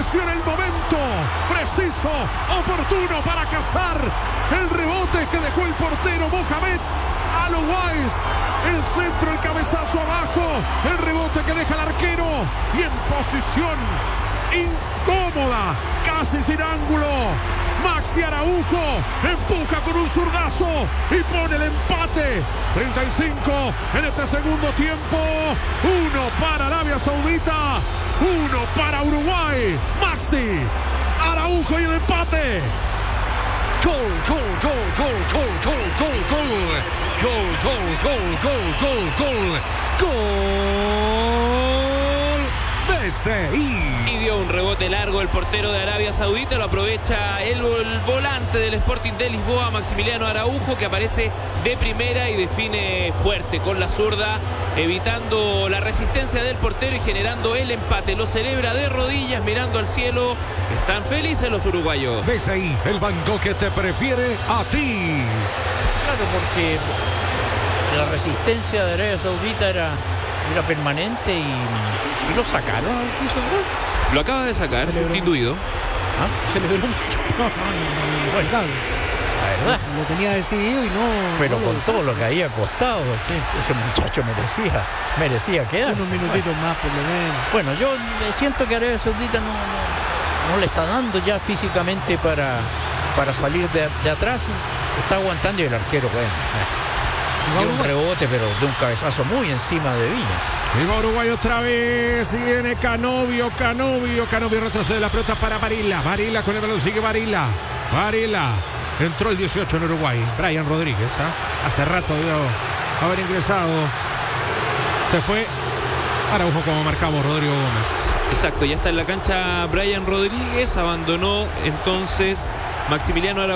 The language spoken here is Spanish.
Atención, el momento preciso, oportuno para cazar el rebote que dejó el portero Mohamed Alouais. El centro, el cabezazo abajo, el rebote que deja el arquero y en posición incómoda, casi sin ángulo. Maxi Araujo empuja con un zurdazo y pone el empate. 35 en este segundo tiempo. 1 para Arabia Saudita, 1 para Uruguay. Maxi Araujo y el empate. Gol, gol, gol, gol, gol, gol, gol, gol. Gol, gol, gol, gol, gol, gol. Gol. BCI. Y dio un rebote largo el portero de Arabia Saudita. Lo aprovecha el volante del Sporting de Lisboa, Maximiliano Araujo, que aparece de primera y define fuerte con la zurda, evitando la resistencia del portero y generando el empate. Lo celebra de rodillas, mirando al cielo. Están felices los uruguayos. BCI, el banco que te prefiere a ti. Claro, porque la resistencia de Arabia Saudita era permanente y lo sacaron al que hizo el gol. Lo acaba de sacar, sustituido. Celebró mucho. La verdad. Lo tenía decidido y no. Pero no con todo deshace. lo que había costado, sí, ese muchacho merecía quedarse. Unos minutitos más por lo menos. Bueno, yo siento que Arabia Saudita no le está dando ya físicamente para salir de atrás. Está aguantando y el arquero, bueno. Dio un rebote, pero de un cabezazo muy encima de Viñas. Y va Uruguay otra vez. Viene Canovio retrocede la pelota para Varela. Varela con el balón, sigue Varela. Entró el 18 en Uruguay. Brian Rodríguez. Hace rato debió haber ingresado. Se fue Araujo, como marcamos, Rodrigo Gómez. Exacto, ya está en la cancha Brian Rodríguez. Abandonó entonces Maximiliano Araujo.